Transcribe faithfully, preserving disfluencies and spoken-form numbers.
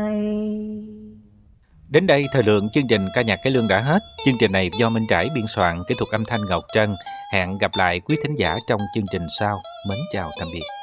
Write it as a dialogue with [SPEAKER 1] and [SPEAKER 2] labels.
[SPEAKER 1] Đến đây, thời lượng chương trình ca nhạc cải lương đã hết. Chương trình này do Minh Trải biên soạn, kỹ thuật âm thanh Ngọc Trân. Hẹn gặp lại quý thính giả trong chương trình sau. Mến chào tạm biệt.